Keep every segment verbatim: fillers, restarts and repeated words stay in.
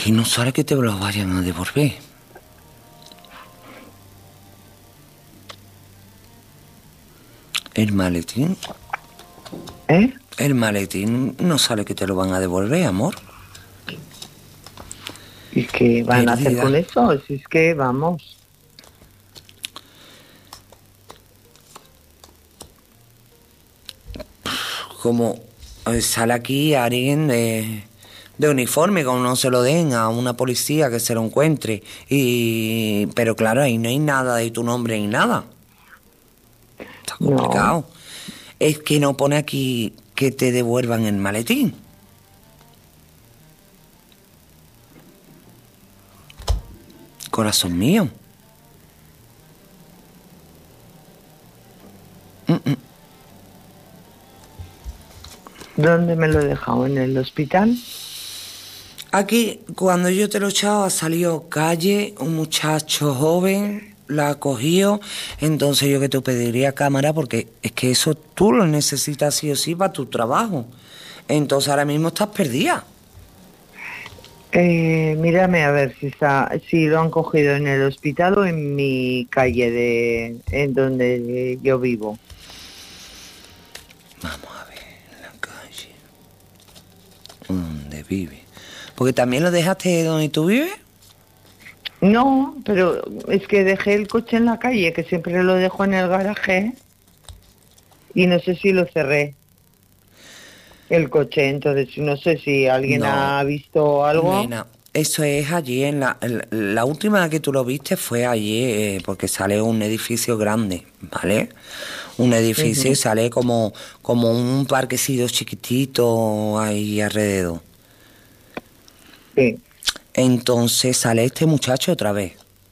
que no sale que te lo vayan a devolver. El maletín. ¿Eh? El maletín no sale que te lo van a devolver, amor. ¿Y qué van a hacer con eso? Si es que, vamos... Como eh, sale aquí alguien de, de uniforme, como no se lo den a una policía que se lo encuentre. Y pero claro, ahí no hay nada de tu nombre ni nada. Está complicado. No. Es que no pone aquí que te devuelvan el maletín. Corazón mío. Mm-mm. ¿Dónde me lo he dejado? ¿En el hospital? Aquí, cuando yo te lo he echado, ha salido calle, un muchacho joven, la ha cogido, entonces yo que te pediría cámara, porque es que eso tú lo necesitas sí o sí para tu trabajo. Entonces ahora mismo estás perdida. Eh, mírame a ver si está, si lo han cogido en el hospital o en mi calle de, en donde yo vivo. Vamos a ver, en la calle. ¿Dónde vive? Porque también lo dejaste donde tú vives. No, pero es que dejé el coche en la calle, que siempre lo dejo en el garaje, y no sé si lo cerré, el coche, entonces no sé si alguien no, ha visto algo. Nena, eso es allí, en la, la, la última que tú lo viste fue allí, eh, porque sale un edificio grande, ¿vale? Un edificio uh-huh. Y sale como, como un parquecillo chiquitito ahí alrededor. Sí. Entonces sale este muchacho otra vez.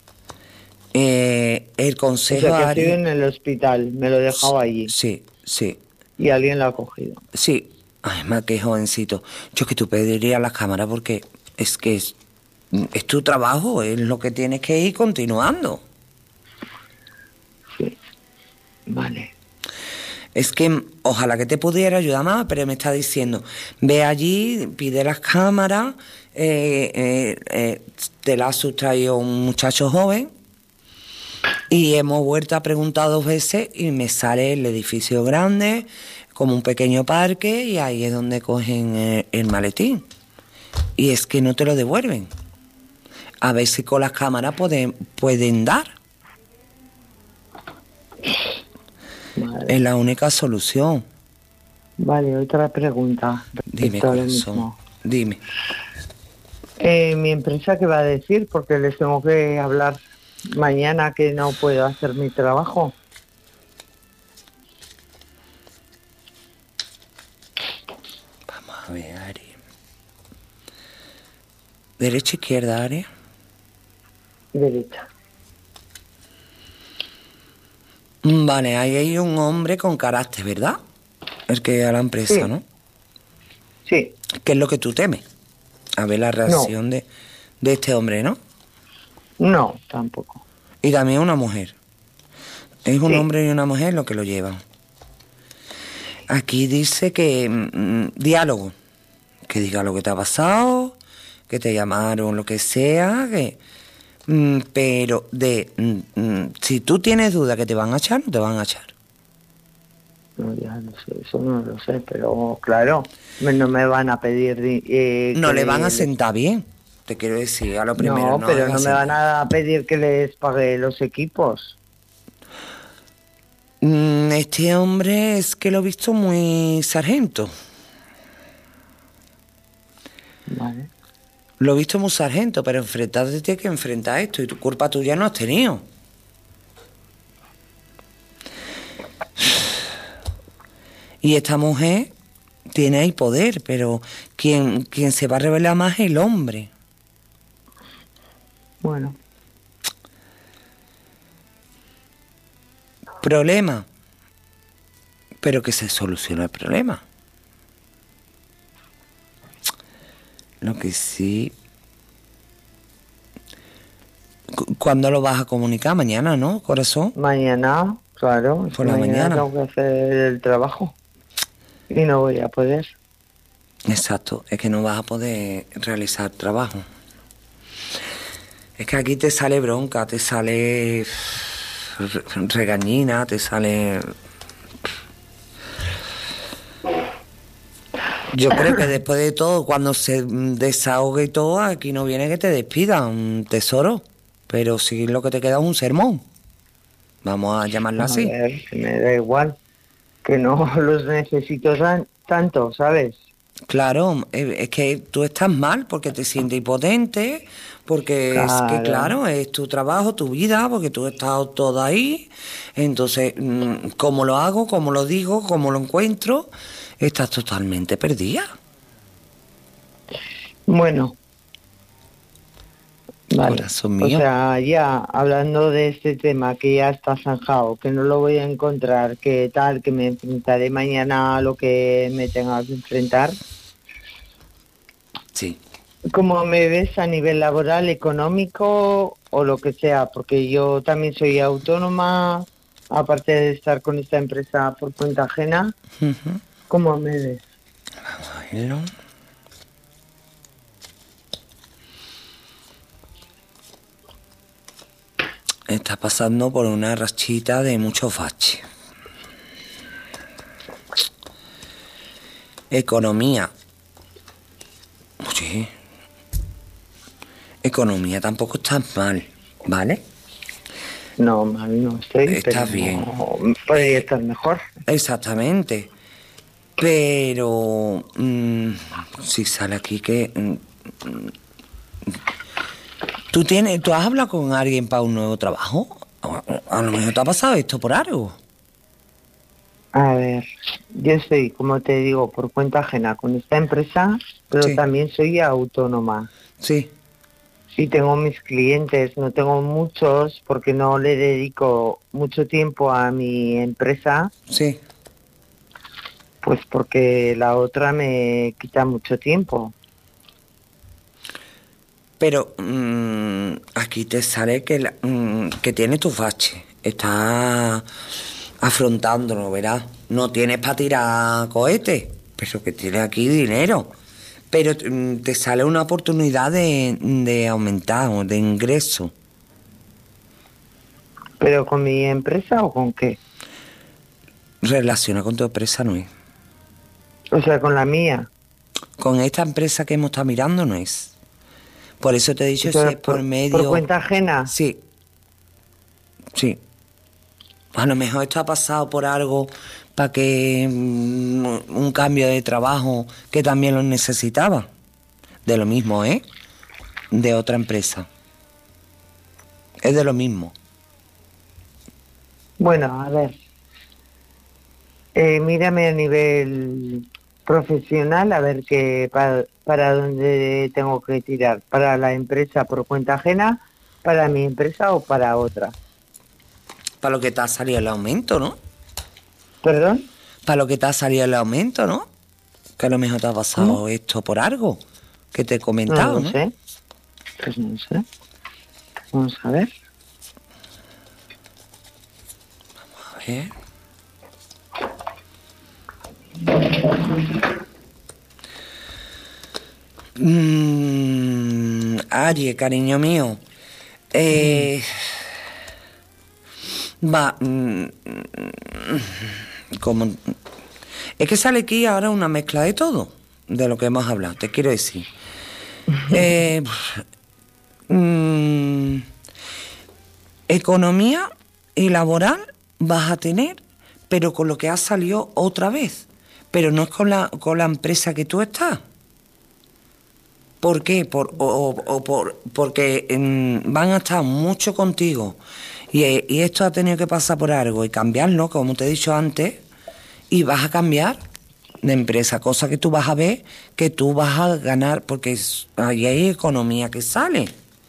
Eh, el consejo... O sea, que Ari... estoy en el hospital, me lo he dejado allí. Sí, sí. Y alguien lo ha cogido. Sí. Además, qué jovencito. Yo que tú pedirías las cámaras porque es que es, es tu trabajo, es lo que tienes que ir continuando. Sí. Vale. Es que ojalá que te pudiera ayudar más, pero me está diciendo, ve allí, pide las cámaras, eh, eh, eh, te las ha sustraído un muchacho joven y hemos vuelto a preguntar dos veces y me sale el edificio grande, como un pequeño parque, y ahí es donde cogen el, el maletín. Y es que no te lo devuelven. A ver si con las cámaras pueden, pueden dar. Vale. Es la única solución. Vale, otra pregunta. Dime, corazón, dime. Eh, mi empresa, ¿qué va a decir? Porque les tengo que hablar mañana que no puedo hacer mi trabajo. Vamos a ver, Ari. ¿Derecha, izquierda, Ari? Derecha. Vale, ahí hay un hombre con carácter, ¿verdad? El que a la empresa, sí. ¿no? Sí. ¿Qué es lo que tú temes? A ver la reacción no. de, de este hombre, ¿no? No, tampoco. Y también una mujer. Es un sí. hombre y una mujer lo que lo llevan. Aquí dice que mmm, diálogo. Que diga lo que te ha pasado, que te llamaron, lo que sea, que... Mm, pero de mm, si tú tienes duda que te van a echar, no te van a echar. No, ya no sé, eso no lo sé, pero claro, no me van a pedir... Eh, no que le van a sentar bien, te quiero decir, a lo primero. No, no pero no me van a pedir que les pague los equipos. Mm, este hombre es que lo he visto muy sargento. Vale. Lo he visto muy sargento, pero enfrentarte tienes que enfrentar esto y tu culpa tuya no has tenido. Y esta mujer tiene ahí poder, pero quien, quien se va a revelar más es el hombre. Bueno. Problema. Pero que se solucione el problema. Lo que sí... ¿Cuándo lo vas a comunicar? Mañana, ¿no, corazón? Mañana, claro. Por la mañana. Tengo que hacer el trabajo. Y no voy a poder. Exacto, es que no vas a poder realizar trabajo. Es que aquí te sale bronca, te sale regañina, te sale... Yo creo que después de todo, cuando se desahogue todo, aquí no viene que te despidan, tesoro. Pero sí lo que te queda es un sermón. Vamos a llamarlo A así. ver, que me da igual, que no los necesito tan- tanto, ¿sabes? Claro, eh, es que tú estás mal porque te sientes impotente, porque es que, Claro. claro, es tu trabajo, tu vida, porque tú has estado toda ahí. Entonces, mm, ¿cómo lo hago? ¿Cómo lo digo? ¿Cómo lo encuentro? Estás totalmente perdida. Bueno, vale. Corazón O mío. sea, ya hablando de este tema que ya está zanjado, que no lo voy a encontrar, que tal, que me enfrentaré mañana a lo que me tenga que enfrentar. Sí. ¿Cómo me ves a nivel laboral, económico o lo que sea? Porque yo también soy autónoma, aparte de estar con esta empresa por cuenta ajena. Ujú. ¿Cómo me ves? Vamos a verlo. Está pasando por una rachita de muchos baches. Economía. Oye, economía tampoco está mal, ¿vale? No, mal no estoy, Estás pero bien. podría estar mejor. Exactamente. Pero mm, si sale aquí que mm, mm, tú tienes, tú has hablado con alguien para un nuevo trabajo. A, a lo mejor te ha pasado esto por algo. A ver, yo estoy, como te digo, por cuenta ajena con esta empresa, pero Sí, también soy autónoma. sí, Y tengo mis clientes, no tengo muchos porque no le dedico mucho tiempo a mi empresa, sí. pues porque la otra me quita mucho tiempo. Pero mm, aquí te sale que, la- mm, que tienes tu fache. Estás afrontándolo, ¿verdad? No tienes para tirar cohetes, pero que tienes aquí dinero. Pero mm, te sale una oportunidad de, de aumentar o de ingreso. ¿Pero con mi empresa o con qué? Relaciona con tu empresa, no es. O sea, con la mía. Con esta empresa que hemos estado mirando, no es. Por eso te he O dicho si sea, es por por, por medio... cuenta ajena. Sí, sí. A lo mejor esto ha pasado por algo para que mm, un cambio de trabajo que también lo necesitaba. De lo mismo, ¿eh? De otra empresa. Es de lo mismo. Bueno, a ver. Eh, mírame a nivel profesional a ver qué para, para dónde tengo que tirar. ¿Para la empresa por cuenta ajena, para mi empresa o para otra? Para lo que te ha salido el aumento, ¿no? ¿Perdón? Para lo que te ha salido el aumento, ¿no? Que a lo mejor te ha ¿Cómo? pasado esto por algo que te he No comentado, lo ¿no? sé. Pues no sé. Vamos a ver. A ver. Mm, Aries, cariño mío. Eh, va. mm, como, es que sale aquí ahora una mezcla de todo, de lo que hemos hablado, te quiero decir. Eh, mm, economía y laboral vas a tener, pero con lo que has salido otra vez. Pero no es con la, con la empresa que tú estás. ¿Por qué? Por, o, o- o por, porque mm, van a estar mucho contigo y, eh, y esto ha tenido que pasar por algo y cambiarlo, como te he dicho antes, y vas a cambiar de empresa, cosa que tú vas a ver que tú vas a ganar, porque es- ahí hay economía que sale.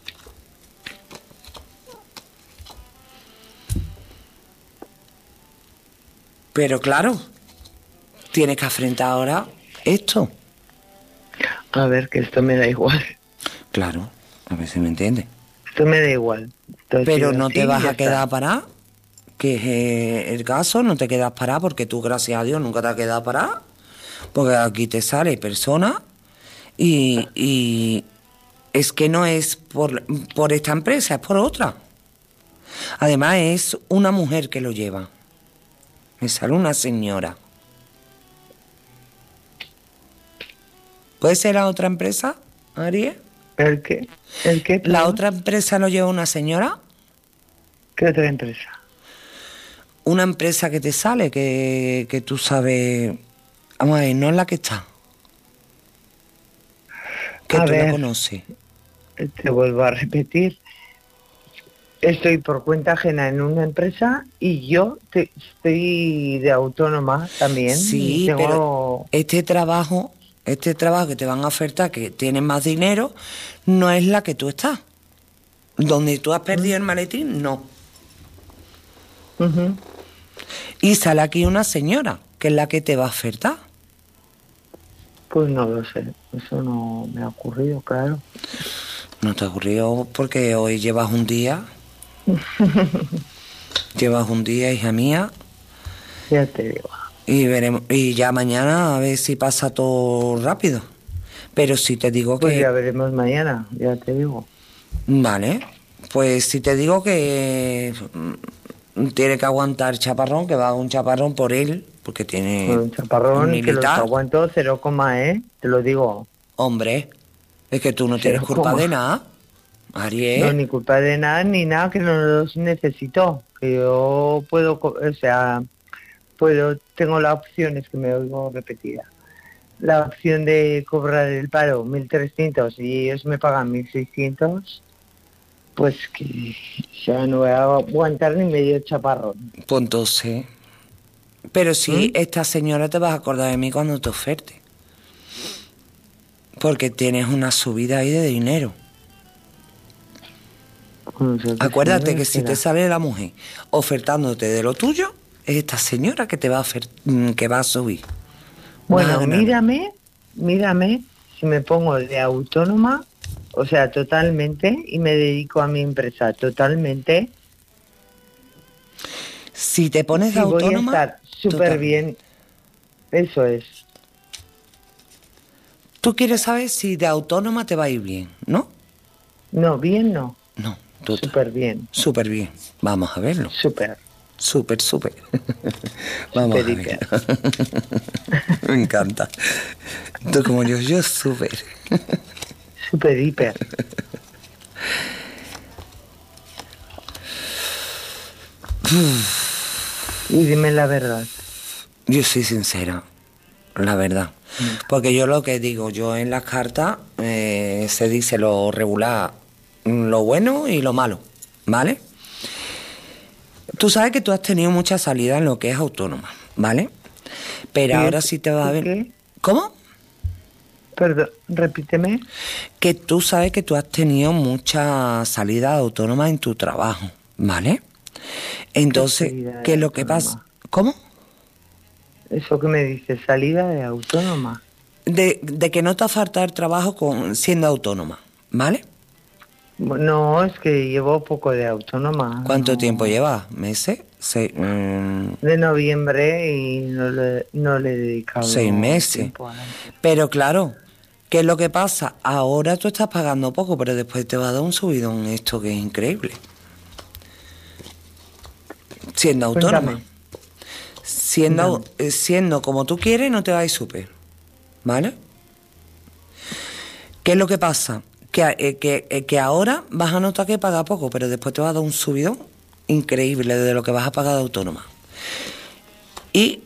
Pero claro, tienes que afrontar ahora esto. A ver, que esto me da igual. Claro, a ver si me entiendes. Esto me da igual. Entonces, Pero sigo no así te y vas ya a quedar está. parada, que es eh, el caso, no te quedas parada porque tú, gracias a Dios, nunca te has quedado parada, porque aquí te sale persona y, y es que no es por, por esta empresa, es por otra. Además es una mujer que lo lleva. Me sale una señora. ¿Puede ser la otra empresa, Ariel? ¿El qué? ¿El qué? ¿La perdón? otra empresa lo lleva una señora? ¿Qué otra empresa? Una empresa que te sale, que, que tú sabes... Vamos a ver, no es la que está. Que A tú ver. la conoces. Te vuelvo a repetir. Estoy por cuenta ajena en una empresa y yo te- estoy de autónoma también. Sí, Tengo... pero este trabajo, este trabajo que te van a ofertar, que tienes más dinero, no es la que tú estás. Donde tú has perdido el maletín, no. Ujú. Y sale aquí una señora, que es la que te va a ofertar. Pues no lo sé. Eso no me ha ocurrido, claro. No te ha ocurrido porque hoy llevas un día. Llevas un día, hija mía. Ya te digo. Y veremos, y ya mañana a ver si pasa todo rápido. Pero si te digo Pues que... ya veremos mañana, ya te digo. Vale, pues si te digo que mm, tiene que aguantar chaparrón, que va un chaparrón por él, porque tiene Con un chaparrón un que los militar. aguanto cero coma, ¿eh? Te lo digo. Hombre, es que tú no tienes Cero culpa coma. de nada, No, Ariel. ni culpa de nada, ni nada, que no los necesito. Que yo puedo, co- o sea, puedo, tengo la opción, es que me oigo repetida. La opción de cobrar el paro mil trescientos y ellos me pagan mil seiscientos, pues que ya no voy a aguantar ni medio chaparrón. Pues entonces... Pero si ¿Mm? esta señora te vas a acordar de mí cuando te oferte. Porque tienes una subida ahí de dinero. No sé qué Acuérdate señora que si te será. sale la mujer ofertándote de lo tuyo, es esta señora que te va a ofer- mm, que va a subir. Vas a Bueno, ganar. mírame, mírame si me pongo de autónoma, o sea, totalmente, y me dedico a mi empresa totalmente. Si te pones de Sí, voy a autónoma, estar súper total. bien. Eso es. Tú quieres saber si de autónoma te va a ir bien, ¿no? No, bien no. No, total. Súper bien. Súper bien. Vamos a verlo. Súper. Súper, súper. Vamos Súper a hiper. ver. Me encanta. Tú como yo, yo súper. Súper hiper. Y dime la verdad. Yo soy sincera, la verdad. Porque yo lo que digo, yo en las cartas eh, se dice lo regular, lo bueno y lo malo, ¿vale? Tú sabes que tú has tenido mucha salida en lo que es autónoma, ¿vale? Pero ¿Y ahora es- sí te va a y ver... qué? ¿Cómo? Perdón, repíteme. Que tú sabes que tú has tenido mucha salida autónoma en tu trabajo, ¿vale? Entonces, salida de ¿qué es lo que autónoma? pasa? ¿Cómo? Eso que me dices, salida de autónoma. De, de que no te va a faltar trabajo con, siendo autónoma, ¿vale? No, es que llevo poco de autónoma. ¿Cuánto no. tiempo llevas? ¿Meses? Se- mm, De noviembre y no le, no le he dedicado seis meses. tiempo a la- Pero claro, ¿qué es lo que pasa? Ahora tú estás pagando poco, pero después te va a dar un subidón esto que es increíble. Siendo autónoma. Cuéntame. Siendo, Cuéntame. eh, siendo como tú quieres, no te va a ir súper. ¿Vale? ¿Qué es lo que pasa? Que, eh, que, eh, que ahora vas a notar que pagas poco, pero después te va a dar un subidón increíble de lo que vas a pagar de autónoma. Y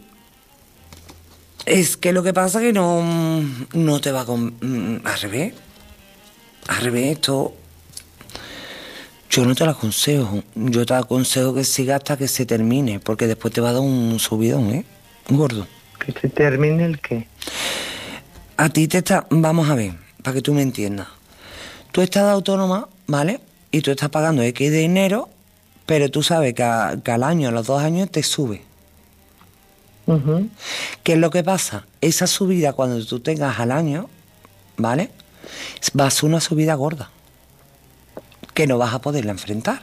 es que lo que pasa que no, no te va a... con- mm, al revés. Al revés, esto... Yo no te lo aconsejo. Yo te aconsejo que siga hasta que se termine, porque después te va a dar un subidón, ¿eh? Gordo. Que se termine el qué. A ti te está... Vamos a ver, para que tú me entiendas. Tú estás de autónoma, ¿vale? Y tú estás pagando X de dinero, pero tú sabes que, a- que al año, a los dos años, te sube. Ujú. ¿Qué es lo que pasa? Esa subida, cuando tú tengas al año, ¿vale? Va a ser una subida gorda, que no vas a poderla enfrentar.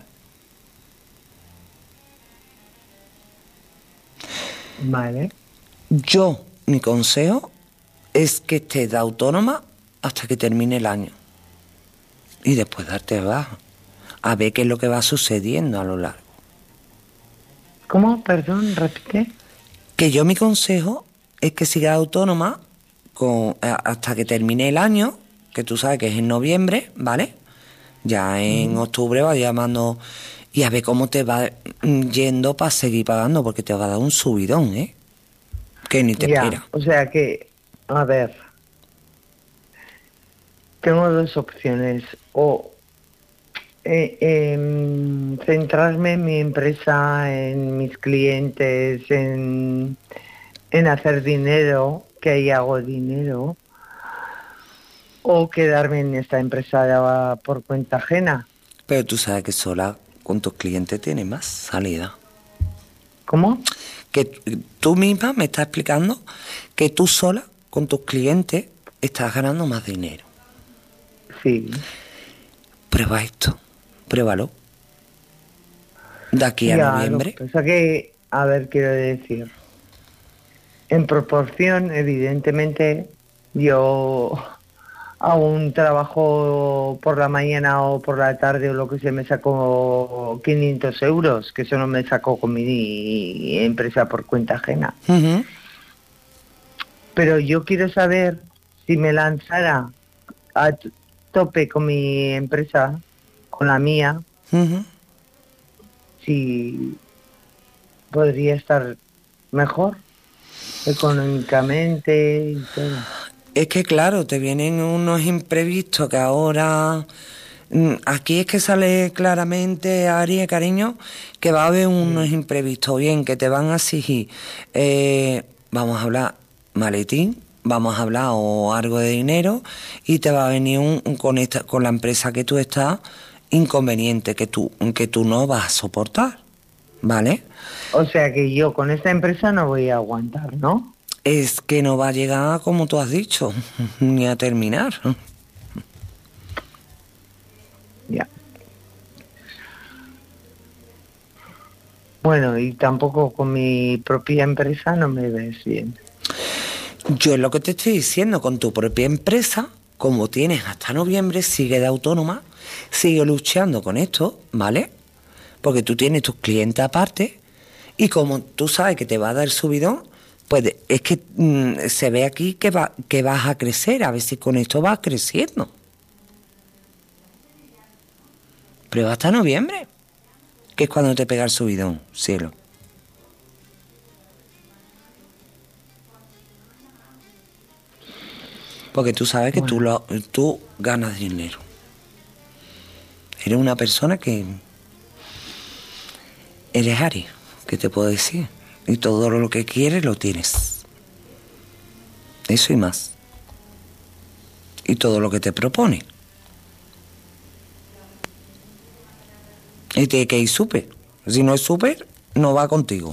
Vale. Yo, mi consejo es que estés de autónoma hasta que termine el año. y después darte de baja. A ver qué es lo que va sucediendo a lo largo. ¿Cómo? Perdón, repite. Que yo mi consejo es que sigas autónoma con, hasta que termine el año, que tú sabes que es en noviembre, ¿vale? Ya en uh-huh. octubre vas llamando y a ver cómo te va yendo para seguir pagando, porque te va a dar un subidón, ¿eh? Que ni te ya, espera. O sea que, a ver, tengo dos opciones. O eh, eh, centrarme en mi empresa, en mis clientes, en, en hacer dinero, que ahí hago dinero, o quedarme en esta empresa por cuenta ajena. Pero tú sabes que sola con tus clientes tienes más salida. ¿Cómo? Que tú misma me estás explicando que tú sola con tus clientes estás ganando más dinero. Sí. Prueba esto, pruébalo. De aquí a ya, noviembre. Lo que pasa que, a ver, quiero decir, en proporción, evidentemente, yo hago un trabajo por la mañana o por la tarde o lo que sea, me saco quinientos euros, que eso no me saco con mi empresa por cuenta ajena. Uh-huh. Pero yo quiero saber si me lanzara a tope con mi empresa, con la mía, uh-huh. si podría estar mejor económicamente y todo. Es que claro, te vienen unos imprevistos que ahora... Aquí es que sale claramente, Ari, cariño, que va a haber unos imprevistos, bien, que te van a exigir, eh, vamos a hablar maletín, vamos a hablar o algo de dinero, y te va a venir un, un con esta, con la empresa que tú estás, inconveniente que tú, que tú no vas a soportar, ¿vale? O sea que yo con esta empresa no voy a aguantar, ¿no? Es que no va a llegar, como tú has dicho, ni a terminar. Ya. Bueno, y tampoco con mi propia empresa no me ves bien. Yo es lo que te estoy diciendo, con tu propia empresa, como tienes hasta noviembre, sigue de autónoma, sigue luchando con esto, ¿vale? Porque tú tienes tus clientes aparte y como tú sabes que te va a dar subidón, pues es que mmm, se ve aquí que, va, que vas a crecer, a ver si con esto vas creciendo. Pero hasta noviembre, que es cuando te pega el subidón, cielo. Porque tú sabes que bueno. tú, lo, tú ganas dinero. Eres una persona que... Eres Ari, ¿qué te puedo decir? Y todo lo que quieres lo tienes. Eso y más. Y todo lo que te propone. Y tiene que ir súper. Si no es súper, no va contigo.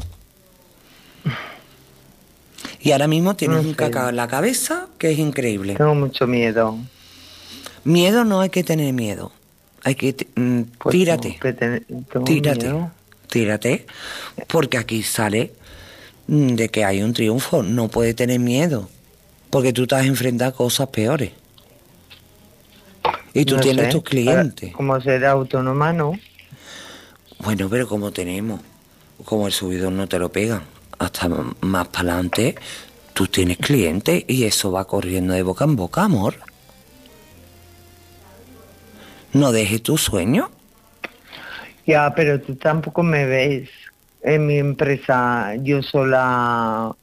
Y ahora mismo tienes no sé. un cacao en la cabeza que es increíble. Tengo mucho miedo. Miedo no hay que tener miedo. Hay que... Mm, pues tírate. Tengo que tener, tengo tírate. Miedo. Tírate. Porque aquí sale de que hay un triunfo. No puedes tener miedo. Porque tú te has enfrentado a cosas peores. Y tú no tienes sé. tus clientes. Como ser autónoma, ¿no? Bueno, pero como tenemos, como el subidón no te lo pegan, hasta más para adelante, tú tienes clientes y eso va corriendo de boca en boca, amor. No dejes tu sueño. Ya, pero tú tampoco me ves en mi empresa, yo sola.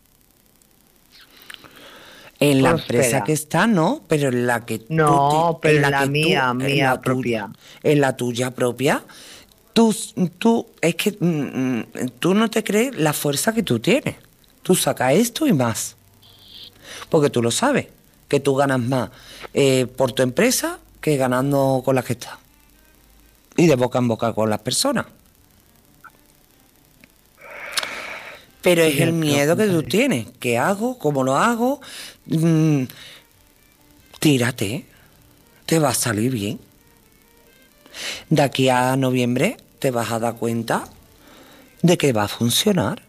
En la Prospera. empresa que está, no, pero en la que no, tú... pero en la, la la que mía, tú, mía en la propia. Tuya, en la tuya propia, tú, tú, es que mm, tú no te crees la fuerza que tú tienes. Tú sacas esto y más. Porque tú lo sabes, que tú ganas más eh, por tu empresa que ganando con la que estás. Y de boca en boca con las personas. Pero es el miedo que tú tienes. ¿Qué hago? ¿Cómo lo hago? Mm, tírate. Te va a salir bien. De aquí a noviembre te vas a dar cuenta de que va a funcionar.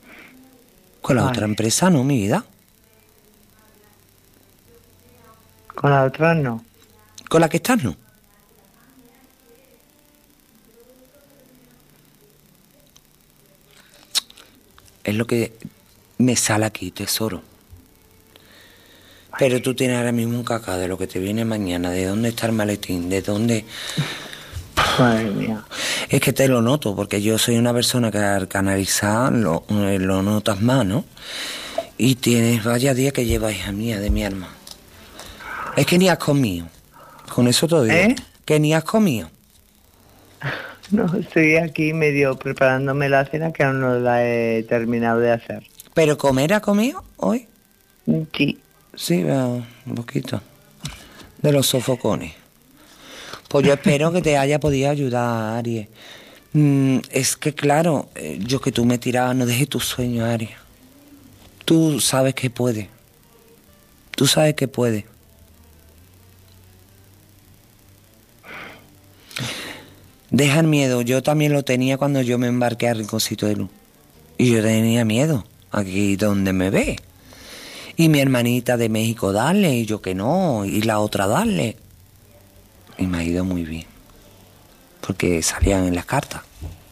Con la vale. otra empresa no, mi vida. Con la otra no. ¿Con la que estás no? Es lo que me sale aquí, tesoro. Pero tú tienes ahora mismo un cacao de lo que te viene mañana, de dónde está el maletín, de dónde... Madre mía. Es que te lo noto, porque yo soy una persona que al canalizar lo, eh, lo notas más, ¿no? Y tienes varios días que llevas, hija mía, de mi alma. Es que ni has comido. Con eso te digo. ¿Eh? Que ni has comido. No, estoy aquí medio preparándome la cena que aún no la he terminado de hacer. ¿Pero comer ha comido hoy? Sí. Sí, veo un poquito. De los sofocones. Pues yo espero que te haya podido ayudar, Aries. Mm, es que claro, eh, yo que tú me tirabas, no dejes tus sueños, Aries. Tú sabes que puedes. Tú sabes que puedes. Deja el miedo. Yo también lo tenía cuando yo me embarqué a Rinconcito de Luz. Y yo tenía miedo, aquí donde me ve. Y mi hermanita de México darle, y yo que no, y la otra darle. Y me ha ido muy bien. Porque salían en las cartas.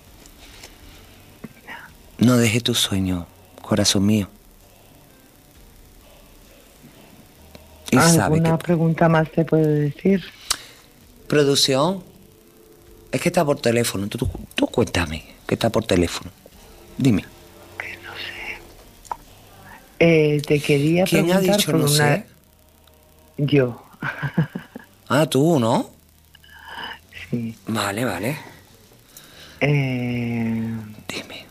No dejes tus sueños, corazón mío. Y sabe ¿Alguna que... pregunta más te puedo decir? Producción. Es que está por teléfono. Tú, tú, tú cuéntame que está por teléfono. Dime. Que no sé. Eh, te quería ¿Quién ha preguntar dicho por no una... sé? Yo. Ah, tú, ¿no? Sí. Vale, vale. Eh... Dime.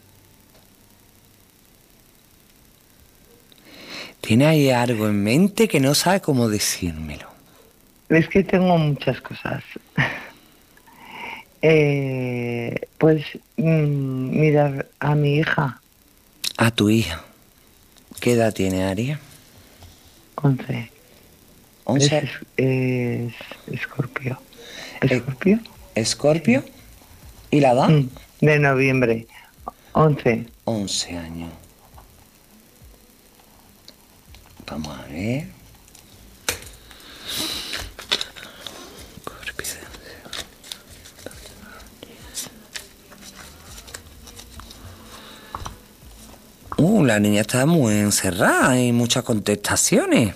¿Tiene ahí algo en mente que no sabe cómo decírmelo? Es que tengo muchas cosas. eh, pues mm, mirar a mi hija, A tu hija. ¿Qué edad tiene Aria? once. Once. Es, es Escorpio. Eh, ¿Escorpio? Escorpio. ¿Y la edad? Mm, de noviembre. once. Once años. Vamos a ver. Uh, la niña está muy encerrada, hay muchas contestaciones.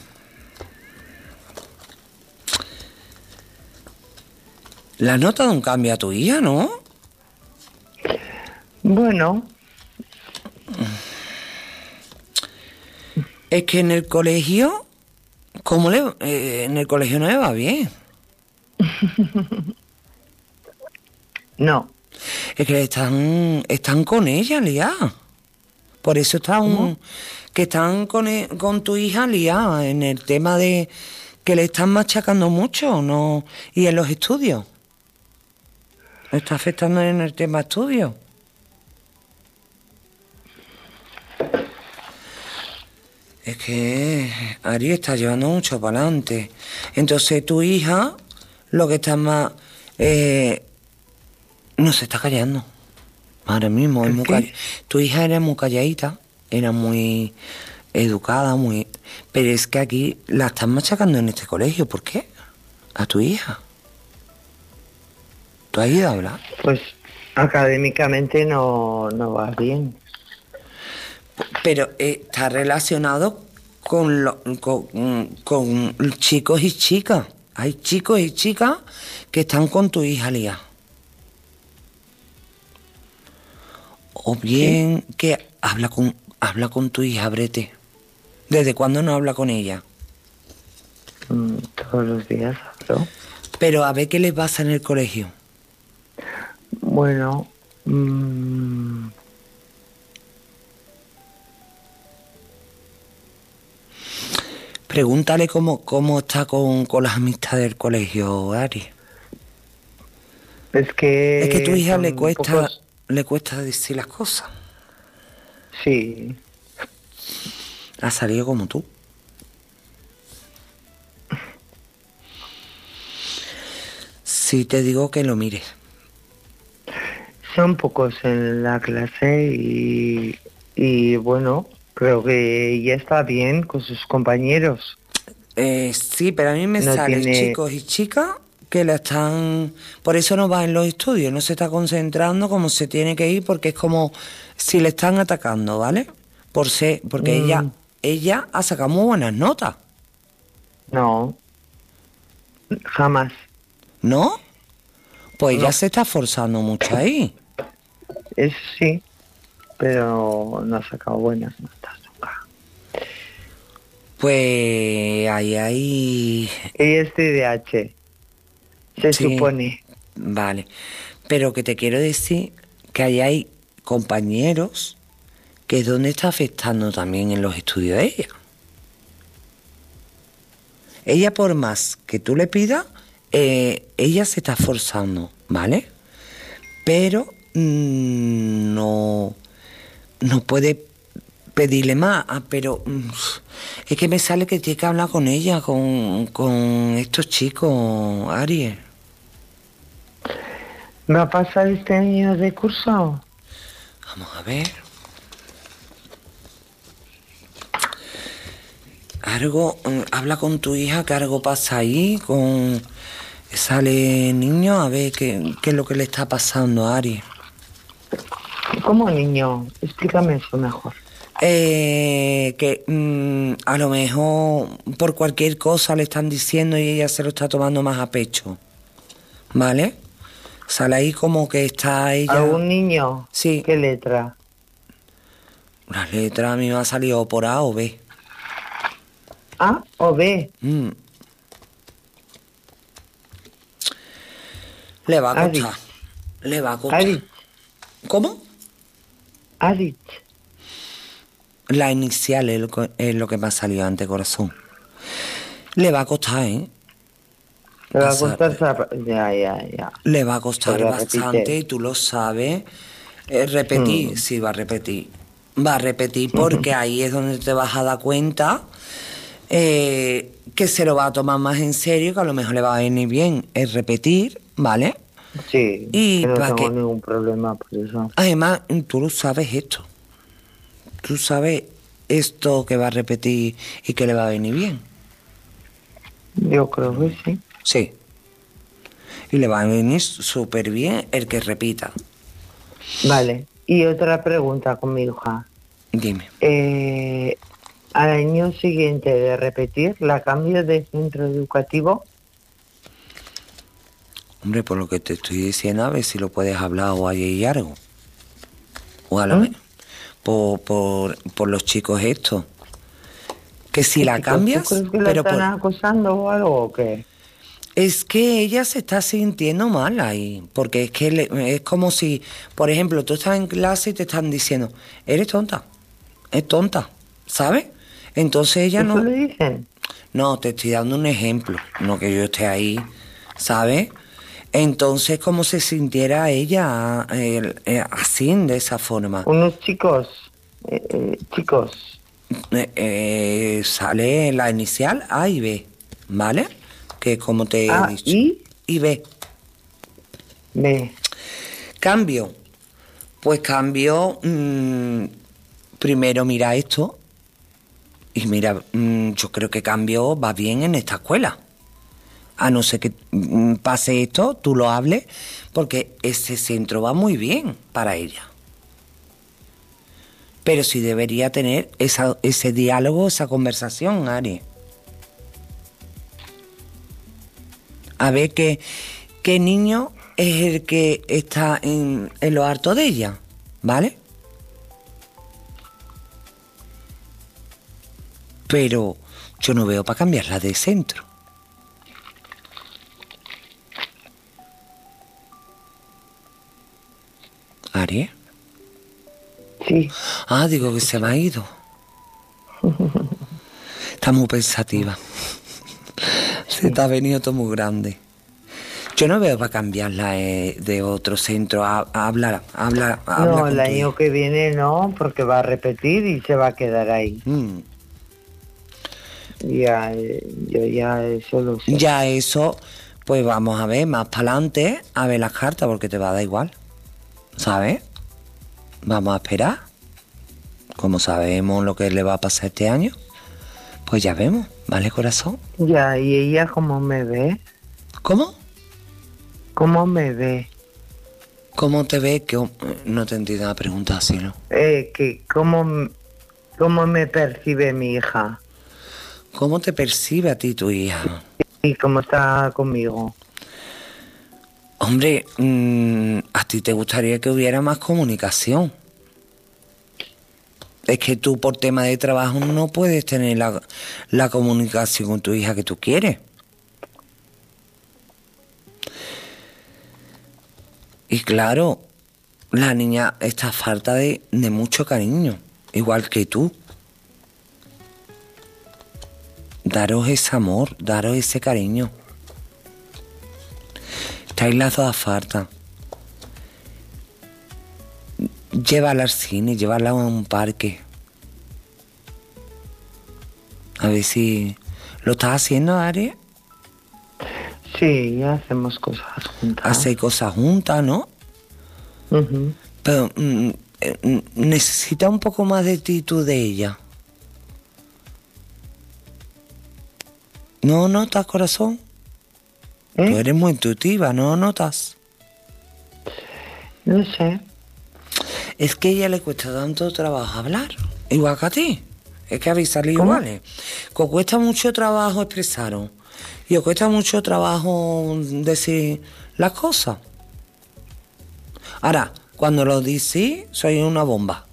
¿Le has notado un cambio a tu hija, no? Bueno, Es que en el colegio, ¿cómo le, eh, en el colegio no le va bien? no. Es que están, están con ella, liada. Por eso están, ¿Cómo? que están con, e- con tu hija liada en el tema de que le están machacando mucho, ¿no? Y en los estudios. ¿Le está afectando en el tema estudios? Es que Ari está llevando mucho para adelante. Entonces tu hija, lo que está más... Eh, no se está callando. Ahora mismo es ¿El muy qué? call- Tu hija era muy calladita, era muy educada, muy... Pero es que aquí la están machacando en este colegio. ¿Por qué? A tu hija. ¿Tú has ido a hablar? Pues académicamente no, no va bien. Pero eh, está relacionado con, lo- con, con chicos y chicas. Hay chicos y chicas que están con tu hija, Lía. O bien que habla con, habla con tu hija, Brete. ¿Desde cuándo no habla con ella? Mm, todos los días hablo. Pero a ver qué les pasa en el colegio. Bueno, mm, Pregúntale cómo, cómo está con, con las amistades del colegio, Ari. es que... Es que a tu hija le son cuesta, pocos- le cuesta decir las cosas. Sí, Ha salido como tú. Si te digo que lo mires. son pocos en la clase y, y bueno, creo que ella está bien con sus compañeros. Eh, sí, pero a mí me No salen tiene... chicos y chicas que la están... Por eso no va en los estudios, no se está concentrando como se tiene que ir, porque es como si le están atacando, ¿vale? Por ser, porque ella, Mm, ella ha sacado muy buenas notas, no, jamás. ¿no? Pues ella No, se está esforzando mucho ahí. eso sí, pero no ha sacado buenas notas nunca. Pues ahí, ahí, Ella es T D A H, se sí, supone. vale. Pero que te quiero decir que ahí hay compañeros que es donde está afectando también en los estudios de ella. Ella, por más que tú le pidas, eh, ella se está esforzando, ¿vale? Pero mm, no, no puede pedirle más. Ah, pero mm, es que me sale que tiene que hablar con ella, con, con estos chicos, Aries. ¿Va a pasar este año de curso? Vamos a ver. Algo, mm, habla con tu hija, que algo pasa ahí, con... Sale niño, a ver qué, qué es lo que le está pasando a Aries. ¿Cómo, niño? Explícame eso mejor. Eh, que mm, a lo mejor por cualquier cosa le están diciendo y ella se lo está tomando más a pecho, ¿vale? Sale ahí como que está ella... ¿Algún niño? Sí. ¿Qué letra? La letra a mí me ha salido por A o B. ¿A o B? Mm. Le va a Adi. costar. Le va a costar. Adi. ¿Cómo? Adich. La inicial es lo, que, es lo que me ha salido ante corazón. Le va a costar, ¿eh? Le va a Pasar- costar... zap- Ya, ya, ya. Le va a costar Pero bastante repite. y tú lo sabes. Eh, repetir, Mm. sí, va a repetir. Va a repetir porque ahí es donde te vas a dar cuenta eh, que se lo va a tomar más en serio, que a lo mejor le va a venir bien. Es repetir, ¿vale? Sí, Y que no pa' tengo que- ningún problema por eso. Además, tú lo sabes esto. Tú sabes esto que va a repetir y que le va a venir bien. Yo creo que sí. Sí. Y le va a venir súper bien el que repita. Vale. Y otra pregunta con mi hija. Dime. Eh, al año siguiente de repetir, ¿la cambio de centro educativo? Hombre, por lo que te estoy diciendo, a ver si lo puedes hablar o hay algo. O a lo ¿Mm? mejor. Por, por, por los chicos estos. Que si la ¿Tú cambias, crees que la pero están por- acosando o algo o qué? es que ella se está sintiendo mal ahí. Porque es que le- es como si, por ejemplo, tú estás en clase y te están diciendo, eres tonta, es tonta, ¿sabes? Entonces ella ¿Eso no... le dicen? No, te estoy dando un ejemplo, no que yo esté ahí, ¿sabes? Entonces, como se sintiera ella eh, eh, así, de esa forma. Unos chicos, eh, eh, chicos, Eh, eh, sale la inicial A y B, ¿vale? Que como te he A dicho. y Y B. B. Cambio. Pues cambio. mm, primero mira esto. Y mira, mm, yo creo que cambio va bien en esta escuela. A no ser que mm, pase esto, tú lo hables, porque ese centro va muy bien para ella. Pero sí debería tener esa, ese diálogo, esa conversación, Ari. A ver qué, qué niño es el que está en, en lo harto de ella, ¿vale? Pero yo no veo para cambiarla de centro. Ari. Sí, Ah, digo que se me ha ido. Está muy pensativa. Se te ha venido todo muy grande. Yo no veo para cambiarla eh, de otro centro. A, a hablar, a hablar, a hablar no, con el tu año hijo. que viene no, porque va a repetir y se va a quedar ahí. Mm. Ya, eh, yo ya eso lo sé. Ya eso, pues vamos a ver más para adelante, a ver las cartas, porque te va a dar igual. ¿Sabes? Vamos a esperar. Como sabemos lo que le va a pasar este año, pues ya vemos. ¿Vale, corazón? Ya, ¿y ella cómo me ve? ¿Cómo? ¿Cómo me ve? ¿Cómo te ve? Que no te entiendo la pregunta así, ¿no? Eh, que cómo, ¿Cómo me percibe mi hija? ¿Cómo te percibe a ti tu hija? ¿Y cómo está conmigo? Hombre, mmm, a ti te gustaría que hubiera más comunicación. Es que tú por tema de trabajo no puedes tener la, la comunicación con tu hija que tú quieres. Y claro, la niña está falta de, de mucho cariño, igual que tú. Daros ese amor, daros ese cariño. Estáis las dos a falta. Llévala al cine, llévala a un parque. A ver si... ¿Lo estás haciendo, Aries? Sí, hacemos cosas juntas. Hacéis cosas juntas, ¿no? Uh-huh. Pero mm, eh, necesita un poco más de ti tú de ella. ¿No notas, corazón? ¿Eh? Tú eres muy intuitiva, ¿no notas? No sé. Es que a ella le cuesta tanto trabajo hablar, igual que a ti. Es que habéis salido ¿Cómo? iguales. Que os cuesta mucho trabajo expresaros. Y os cuesta mucho trabajo decir las cosas. Ahora, cuando lo decís, sois una bomba.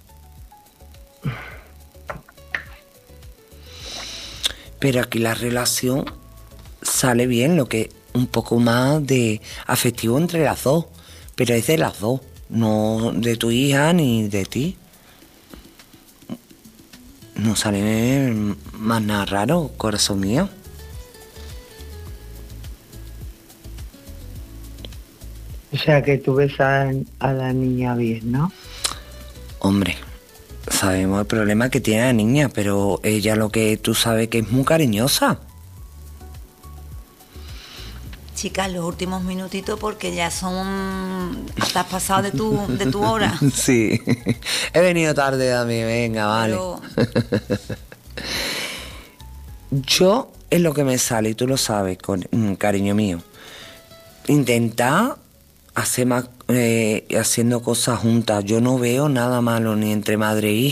Pero aquí la relación sale bien, lo que un poco más de afectivo entre las dos. Pero es de las dos, no de tu hija ni de ti. No sale más nada raro, corazón mío. O sea que tú ves a, a la niña bien, ¿no? Hombre, sabemos el problema que tiene la niña, pero ella lo que tú sabes que es muy cariñosa. Chicas, los últimos minutitos porque ya son... Te has pasado de tu, de tu hora. Sí, he venido tarde a mí, venga, vale. Pero... Yo es lo que me sale, y tú lo sabes, con, cariño mío. Intentar hacer más, eh, haciendo cosas juntas. Yo no veo nada malo ni entre madre e hija.